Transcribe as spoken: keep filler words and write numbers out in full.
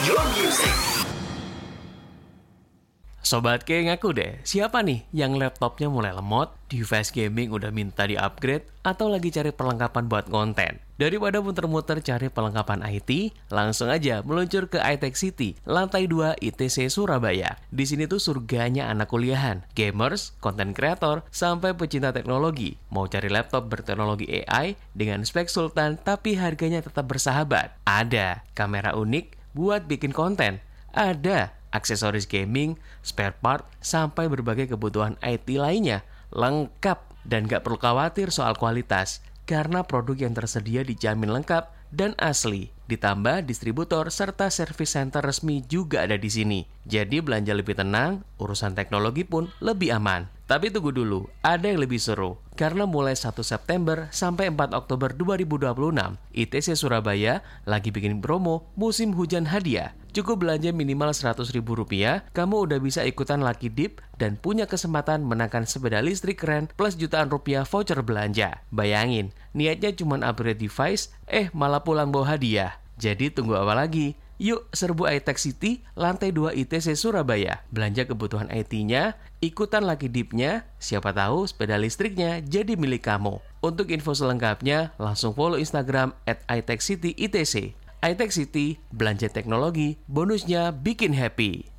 your music. Sobat K, ngaku deh, siapa nih yang laptopnya mulai lemot, device gaming udah minta di-upgrade, atau lagi cari perlengkapan buat konten? Daripada muter-muter cari perlengkapan I T, langsung aja meluncur ke iTech City, lantai dua I T C Surabaya. Di sini tuh surganya anak kuliahan, gamers, konten kreator, sampai pecinta teknologi. Mau cari laptop berteknologi A I dengan spek sultan tapi harganya tetap bersahabat. Ada kamera unik buat bikin konten. Ada aksesoris gaming, spare part, sampai berbagai kebutuhan I T lainnya. Lengkap dan gak perlu khawatir soal kualitas, karena produk yang tersedia dijamin lengkap dan asli. Ditambah distributor serta service center resmi juga ada di sini. Jadi belanja lebih tenang, urusan teknologi pun lebih aman. Tapi tunggu dulu, ada yang lebih seru. Karena mulai satu September sampai empat Oktober dua ribu dua puluh enam, I T C Surabaya lagi bikin promo musim hujan hadiah. Cukup belanja minimal seratus ribu rupiah, kamu udah bisa ikutan Lucky Dip dan punya kesempatan menangkan sepeda listrik keren plus jutaan rupiah voucher belanja. Bayangin, niatnya cuma upgrade device, eh malah pulang bawa hadiah. Jadi tunggu apa lagi? Yuk serbu iTech City, lantai dua I T C Surabaya. Belanja kebutuhan I T-nya, ikutan Lucky Dip-nya, siapa tahu sepeda listriknya jadi milik kamu. Untuk info selengkapnya, langsung follow Instagram at iTech City I T C. iTech City, belanja teknologi, bonusnya bikin happy.